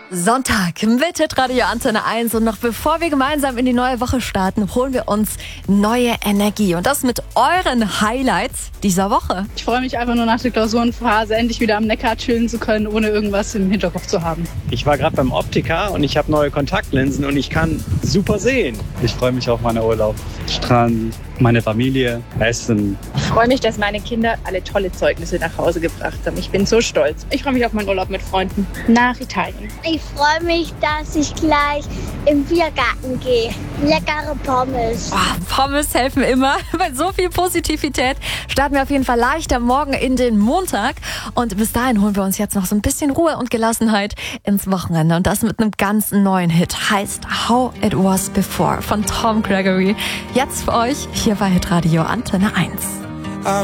Sonntag mit Hitradio Antenne 1 und noch bevor wir gemeinsam in die neue Woche starten, holen wir uns neue Energie und das mit euren Highlights dieser Woche. Ich freue mich einfach nur nach der Klausurenphase endlich wieder am Neckar chillen zu können, ohne irgendwas im Hinterkopf zu haben. Ich war gerade beim Optiker und ich habe neue Kontaktlinsen und ich kann super sehen. Ich freue mich auf meinen Urlaub. Strand, meine Familie, Essen. Ich freue mich, dass meine Kinder alle tolle Zeugnisse nach Hause gebracht haben. Ich bin so stolz. Ich freue mich auf meinen Urlaub mit Freunden nach Italien. Ich freue mich, dass ich gleich im Biergarten gehe. Leckere Pommes. Pommes helfen immer. Bei so viel Positivität starten wir auf jeden Fall leicht am Morgen in den Montag. Und bis dahin holen wir uns jetzt noch so ein bisschen Ruhe und Gelassenheit ins Wochenende. Und das mit einem ganz neuen Hit. Heißt How It Was Before von Tom Gregory. Jetzt für euch hier bei Hitradio Antenne 1.